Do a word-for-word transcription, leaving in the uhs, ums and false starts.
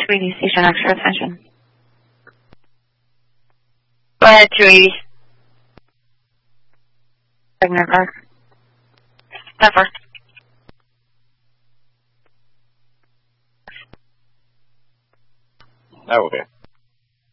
two eighty station extra attention. Go ahead, two eighty. Signal car. Pepper. Oh, okay.